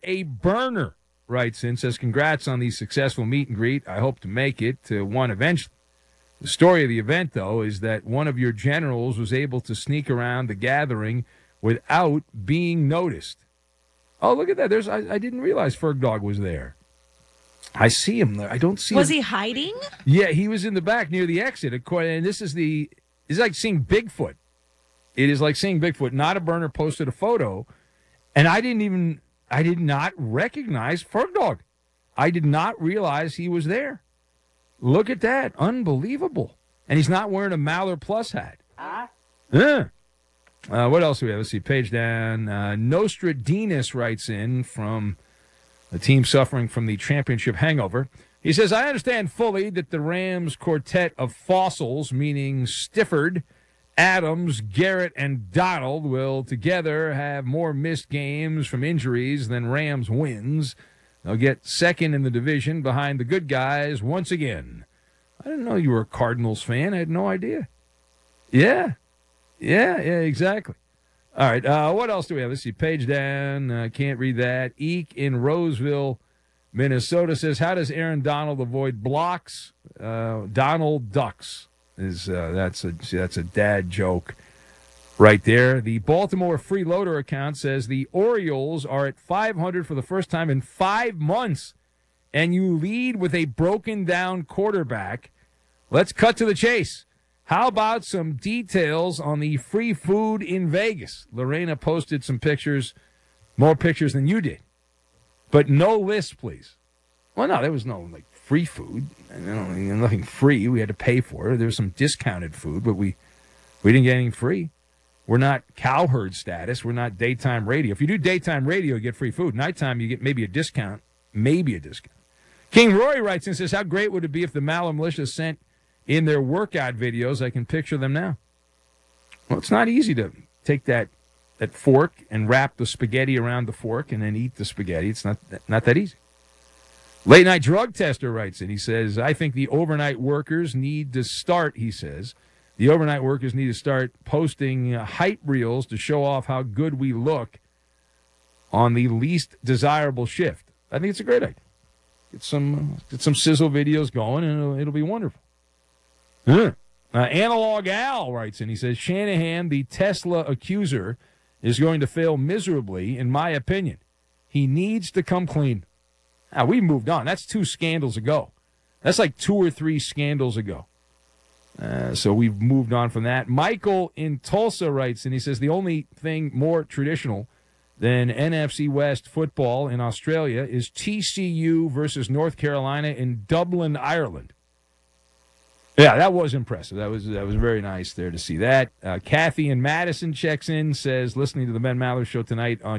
a burner, writes in, says, congrats on the successful meet and greet. I hope to make it to one eventually. The story of the event, though, is that one of your generals was able to sneak around the gathering without being noticed. Oh, look at that. I didn't realize Fergdog was there. I see him there. I don't see him. Was he hiding? Yeah, he was in the back near the exit. And this is it's like seeing Bigfoot. It is like seeing Bigfoot. Not a burner posted a photo, and I did not recognize Fergdog. I did not realize he was there. Look at that. Unbelievable. And he's not wearing a Maller Plus hat. What else do we have? Let's see. Page down. Nostradamus writes in from a team suffering from the championship hangover. He says, I understand fully that the Rams' quartet of fossils, meaning Stifford, Adams, Garrett, and Donald, will together have more missed games from injuries than Rams wins. They'll get second in the division behind the good guys once again. I didn't know you were a Cardinals fan. I had no idea. Yeah, exactly. All right, what else do we have? Let's see. Page down. Can't read that. Eek in Roseville, Minnesota says, how does Aaron Donald avoid blocks? Donald ducks. That's a dad joke right there. The Baltimore Freeloader account says the Orioles are at 500 for the first time in 5 months, and you lead with a broken-down quarterback. Let's cut to the chase. How about some details on the free food in Vegas? Lorena posted some pictures, more pictures than you did, but no list, please. Well, no, there was no free food. Nothing free. We had to pay for it. There was some discounted food, but we didn't get anything free. We're not cowherd status. We're not daytime radio. If you do daytime radio, you get free food. Nighttime, you get maybe a discount. King Roy writes and says, how great would it be if the Maller Militia sent in their workout videos? I can picture them now. Well, it's not easy to take that fork and wrap the spaghetti around the fork and then eat the spaghetti. It's not that easy. Late Night Drug Tester writes in. He says, I think the overnight workers need to start, the overnight workers need to start posting hype reels to show off how good we look on the least desirable shift. I think it's a great idea. Get some sizzle videos going, and it'll be wonderful. Analog Al writes in. He says, Shanahan, the Tesla accuser, is going to fail miserably, in my opinion. He needs to come clean. Now, we moved on. That's 2 scandals ago. That's like 2 or 3 scandals ago. So we've moved on from that. Michael in Tulsa writes, and he says, the only thing more traditional than NFC West football in Australia is TCU versus North Carolina in Dublin, Ireland. Yeah, that was impressive. That was very nice there to see that. Kathy in Madison checks in, says, listening to the Ben Maller Show tonight on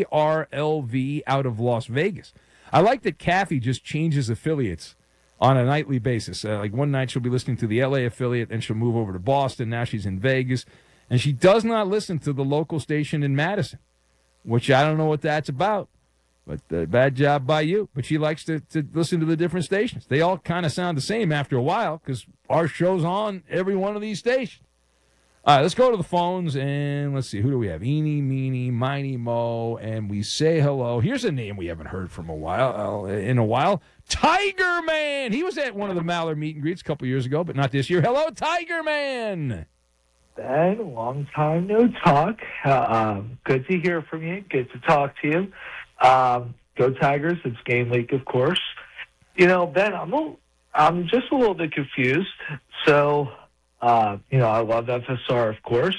KRLV out of Las Vegas. I like that Kathy just changes affiliates on a nightly basis. Like one night she'll be listening to the LA affiliate, and she'll move over to Boston. Now she's in Vegas. And she does not listen to the local station in Madison, which I don't know what that's about. But bad job by you. But she likes to listen to the different stations. They all kind of sound the same after a while because our show's on every one of these stations. All right, let's go to the phones, and let's see. Who do we have? Eeny, meeny, miny, mo, and we say hello. Here's a name we haven't heard from in a while. Tiger Man. He was at one of the Maller meet and greets a couple years ago, but not this year. Hello, Tiger Man. Ben, long time no talk. Good to hear from you. Good to talk to you. Go Tigers. It's game week, of course. Ben, I'm just a little bit confused. So, I love FSR, of course.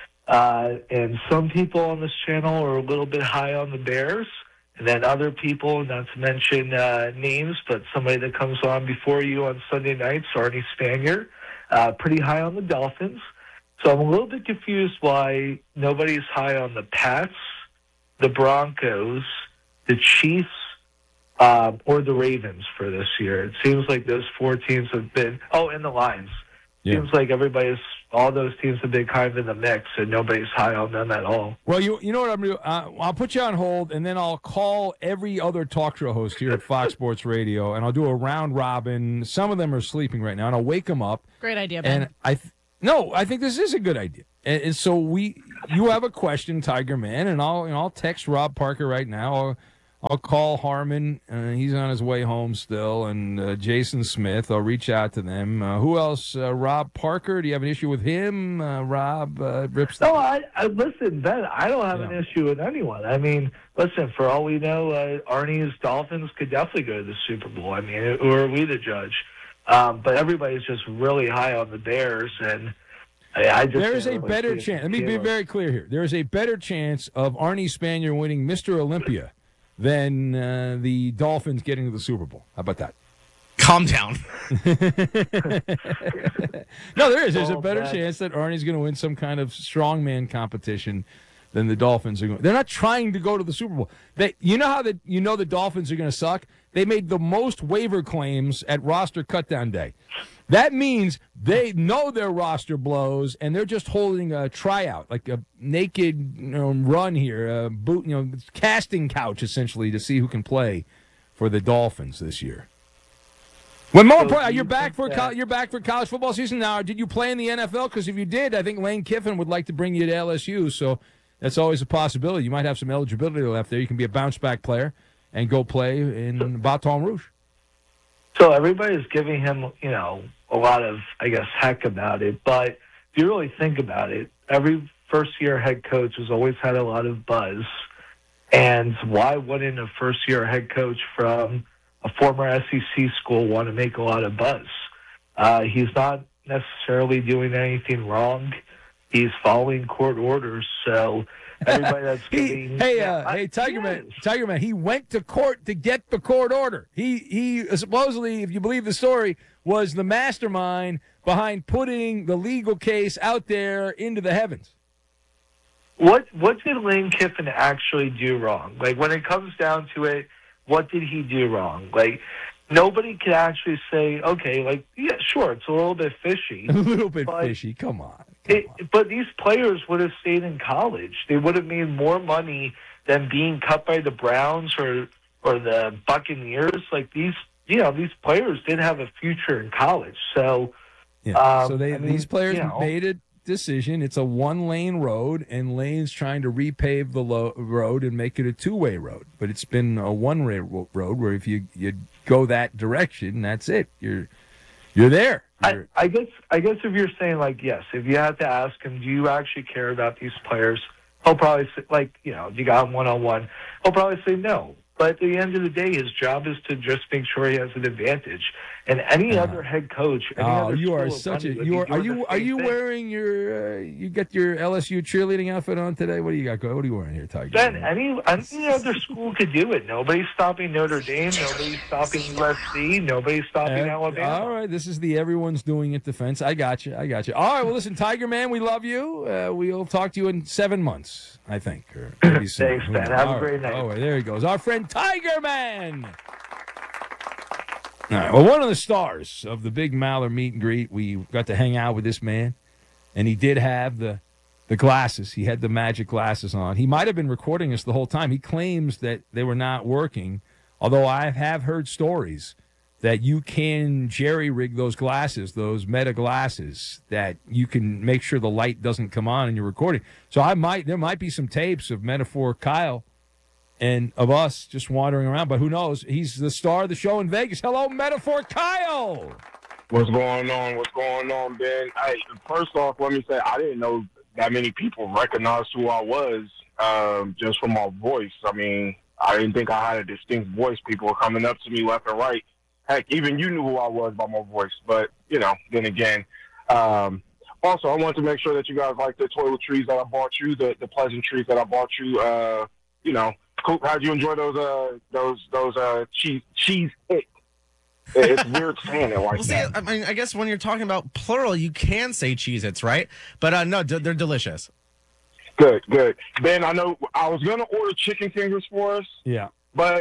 And some people on this channel are a little bit high on the Bears. And then other people, not to mention names, but somebody that comes on before you on Sunday nights, Arnie Spanier, pretty high on the Dolphins. So I'm a little bit confused why nobody's high on the Pats, the Broncos, the Chiefs, or the Ravens for this year. It seems like those 4 teams have been – and the Lions. Yeah. Seems like all those teams have been kind of in the mix, and nobody's high on them at all. Well, you know what I'm going to do? I'll put you on hold, and then I'll call every other talk show host here at Fox Sports Radio, and I'll do a round robin. Some of them are sleeping right now, and I'll wake them up. Great idea, Ben. And I think this is a good idea. And so you have a question, Tiger Man, and I'll text Rob Parker right now. I'll call Harmon. He's on his way home still, and Jason Smith. I'll reach out to them. Who else? Rob Parker. Do you have an issue with him? Rob rips. No, I listen, Ben. I don't have an issue with anyone. I mean, listen. For all we know, Arnie's Dolphins could definitely go to the Super Bowl. I mean, who are we to judge? But everybody's just really high on the Bears, and I just there is a better chance. Let me be very clear here. There is a better chance of Arnie Spanier winning Mr. Olympia than the Dolphins getting to the Super Bowl. How about that? Calm down. No, there is. There's a better chance that Arnie's going to win some kind of strongman competition than the Dolphins are going. They're not trying to go to the Super Bowl. You know the Dolphins are going to suck? They made the most waiver claims at roster cutdown day. That means they know their roster blows, and they're just holding a tryout, like a naked run here, a boot, casting couch essentially to see who can play for the Dolphins this year. When more important, you're back for college football season now. Did you play in the NFL? Because if you did, I think Lane Kiffin would like to bring you to LSU. So that's always a possibility. You might have some eligibility left there. You can be a bounce back player and go play in Baton Rouge. So everybody's giving him, a lot of, I guess, heck about it. But if you really think about it, every first-year head coach has always had a lot of buzz. And why wouldn't a first-year head coach from a former SEC school want to make a lot of buzz? He's not necessarily doing anything wrong. He's following court orders, so everybody that's giving... Tiger Man, he went to court to get the court order. He supposedly, if you believe the story, was the mastermind behind putting the legal case out there into the heavens. What did Lane Kiffin actually do wrong? Like, when it comes down to it, what did he do wrong? Like, nobody can actually say, okay, like, yeah, sure, it's a little bit fishy. A little bit fishy, come on. But these players would have stayed in college. They would have made more money than being cut by the Browns or the Buccaneers. Like, these players did have a future in college. So, these players made a decision. It's a one-lane road, and Lane's trying to repave the road and make it a two-way road. But it's been a one-way road where if you go that direction, that's it. You're there. I guess if you're saying, like, yes, if you had to ask him, do you actually care about these players? He'll probably say, like, you got him one-on-one. He'll probably say no. But at the end of the day, his job is to just make sure he has an advantage. And any other head coach, you are such a are you wearing your you got your LSU cheerleading outfit on today? What do you got going? What are you wearing here, Tiger? Ben, any other school could do it. Nobody's stopping Notre Dame. Nobody's stopping USC. Nobody's stopping Alabama. All right, this is the everyone's doing it defense. I got you. All right, well, listen, Tiger Man, we love you. We'll talk to you in 7 months, I think, or maybe soon. Thanks, Ben. Have a great night. Oh, there he goes, our friend Tiger Man. All right, well, one of the stars of the big Maller meet and greet, we got to hang out with this man, and he did have the glasses. He had the magic glasses on. He might have been recording us the whole time. He claims that they were not working, although I have heard stories that you can jerry-rig those glasses, those Meta glasses, that you can make sure the light doesn't come on in your recording. So there might be some tapes of Metaphor Kyle and of us just wandering around, but who knows? He's the star of the show in Vegas. Hello, Metaphor Kyle. What's going on? What's going on, Ben? Hey, first off, let me say I didn't know that many people recognized who I was just from my voice. I mean, I didn't think I had a distinct voice. People were coming up to me left and right. Heck, even you knew who I was by my voice. But, then again, also, I wanted to make sure that you guys like the toiletries that I bought you, the pleasantries that I bought you. How'd you enjoy those cheese hits? It's weird saying it like that. I mean, I guess when you're talking about plural, you can say Cheez-Its, right? But no, they're delicious. Good. Ben, I know I was going to order chicken fingers for us. Yeah. But...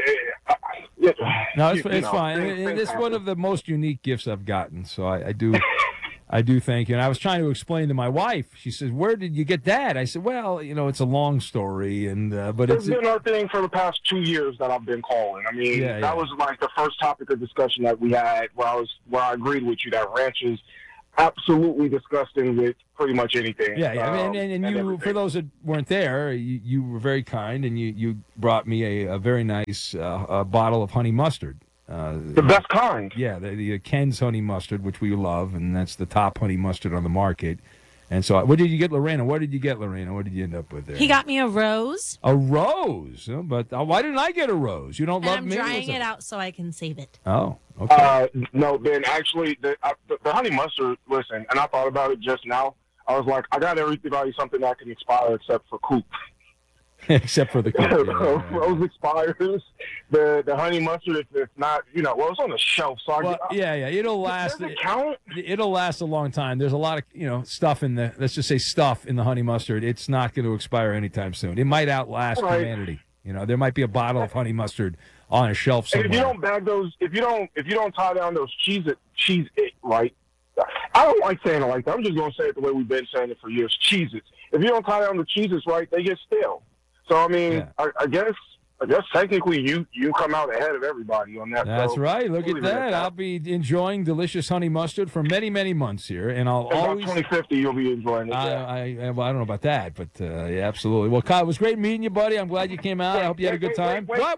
no, it's fine. And it's one of the most unique gifts I've gotten, so I do thank you. And I was trying to explain to my wife. She says, "Where did you get that?" I said, "Well, it's a long story, and but it's been our thing for the past 2 years that I've been calling. I mean, that was like the first topic of discussion that we had, where I agreed with you that ranches absolutely disgusting with pretty much anything. Yeah. I mean, and you, everything. for those that weren't there, you were very kind, and you brought me a very nice bottle of honey mustard. The best kind. Yeah, the Ken's honey mustard, which we love, and that's the top honey mustard on the market. And so, what did you get, Lorena? What did you get, Lorena? What did you end up with there? He got me a rose. A rose, but why didn't I get a rose? You don't And love I'm me? drying it out so I can save it. Oh, okay. No, Ben. Actually, the honey mustard. Listen, and I thought about it just now. I was like, I got everybody something that can expire except for Coop. Except for the Coop. Rose expires. The honey mustard, if it's not, well, it's on the shelf. So It'll last. Does it count? It'll last a long time. There's a lot of stuff in the. Let's just say stuff in the honey mustard. It's not going to expire anytime soon. It might outlast humanity. There might be a bottle of honey mustard on a shelf somewhere. And if you don't bag those, if you don't tie down those cheese it right. I don't like saying it like that. I'm just going to say it the way we've been saying it for years. Cheez-Its. If you don't tie down the Cheez-Its right, they get stale. So I mean, Yeah. I guess technically you come out ahead of everybody on that. That's so right. Look we'll at leave it that. I'll be enjoying delicious honey mustard for many, many months here, and I'll About always. 2050, you'll be enjoying it. Well, I don't know about that, but yeah, absolutely. Well, Kyle, it was great meeting you, buddy. I'm glad you came out. I hope you had a good time. What?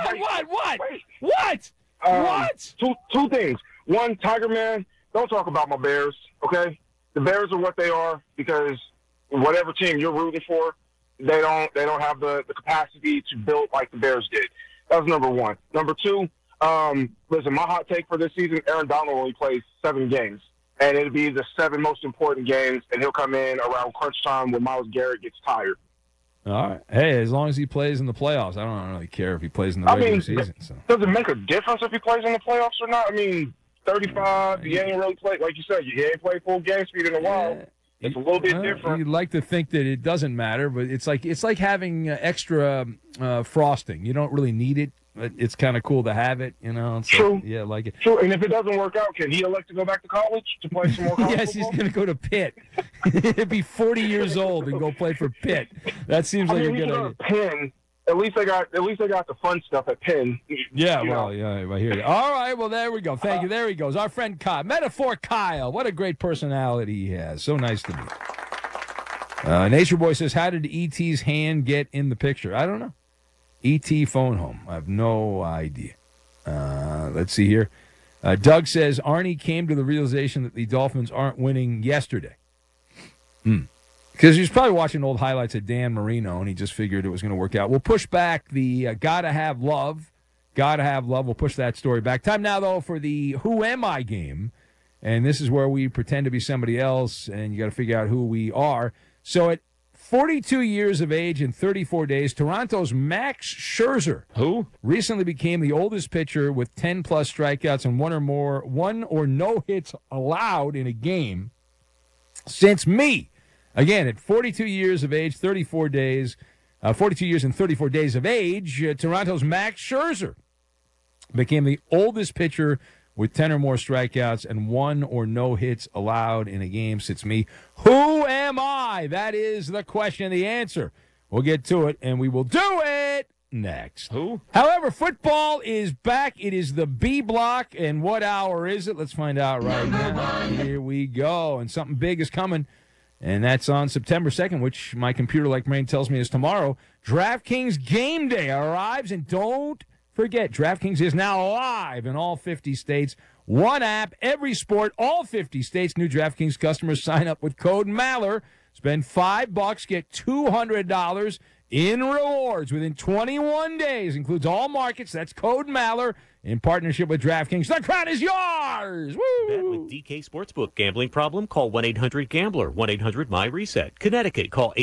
Two things. One, Tiger Man, don't talk about my Bears, okay? The Bears are what they are because whatever team you're rooting for, they don't have the capacity to build like the Bears did. That was number one. Number two, listen, my hot take for this season, Aaron Donald only plays 7 games. And it'll be the 7 most important games, and he'll come in around crunch time when Myles Garrett gets tired. All right. Hey, as long as he plays in the playoffs, I don't really care if he plays in the regular season. So. Does it make a difference if he plays in the playoffs or not? I mean, 35, he ain't really played, like you said, he ain't played full game speed in a while. It's a little bit different. You'd like to think that it doesn't matter, but it's like having extra frosting. You don't really need it, but it's kind of cool to have it. So, True. Yeah, like it. True. And if it doesn't work out, can he elect to go back to college to play some more college Yes, football? he's going to go to Pitt. He'd be 40 years old and go play for Pitt. That seems like a good idea. Penn. At least they got the fun stuff at Penn. Yeah, You well, know. yeah, I hear you. All right, well, there we go. Thank you. There he goes. Our friend Kyle. Metaphor Kyle. What a great personality he has. So nice to meet. Nature Boy says, how did E.T.'s hand get in the picture? I don't know. E.T. phone home. I have no idea. Let's see here. Doug says, Arnie came to the realization that the Dolphins aren't winning yesterday. Because he was probably watching old highlights of Dan Marino, and he just figured it was going to work out. We'll push back the Gotta Have Love. Gotta Have Love. We'll push that story back. Time now, though, for the Who Am I game. And this is where we pretend to be somebody else, and you got to figure out who we are. So at 42 years of age and 34 days, Toronto's Max Scherzer, who recently became the oldest pitcher with 10-plus strikeouts and one or no hits allowed in a game since me. Again, at 42 years of age, 34 days, 42 years and 34 days of age, Toronto's Max Scherzer became the oldest pitcher with 10 or more strikeouts and one or no hits allowed in a game since me. Who am I? That is the question, the answer. We'll get to it, and we will do it next. Who? However, football is back. It is the B block, and what hour is it? Let's find out right now. Here we go, and something big is coming, and that's on September 2nd, which my computer-like brain tells me is tomorrow. DraftKings Game Day arrives, and don't forget, DraftKings is now live in all 50 states. One app, every sport, all 50 states. New DraftKings customers sign up with code MALLER. Spend $5, get $200 in rewards within 21 days. Includes all markets. That's code MALLER in partnership with DraftKings. The crown is yours. Woo! Bet with DK Sportsbook. Gambling problem? Call 1-800-GAMBLER. 1-800-MY-RESET. Connecticut. Call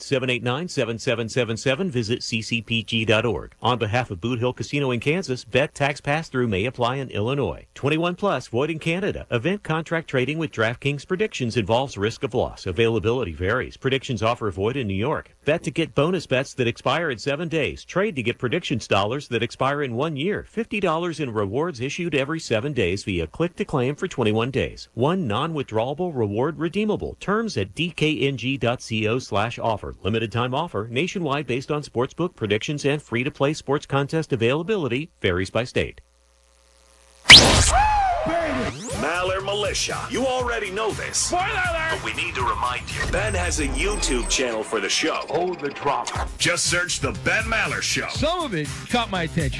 888-789-7777. Visit ccpg.org. On behalf of Boot Hill Casino in Kansas, bet tax pass-through may apply in Illinois. 21 plus, void in Canada. Event contract trading with DraftKings Predictions involves risk of loss. Availability varies. Predictions offer void in New York. Bet to get bonus bets that expire in 7 days. Trade to get predictions dollars that expire in 1 year. $50 in rewards issued every 7 days via click to claim for 21 days. One non-withdrawable reward redeemable. Terms at dkng.co/offer. Limited time offer. Nationwide based on sportsbook predictions and free-to-play sports contest availability. Varies by state. Maller Militia. You already know this. Spoiler alert! But we need to remind you. Ben has a YouTube channel for the show. Oh, the drama. Just search The Ben Maller Show. Some of it caught my attention.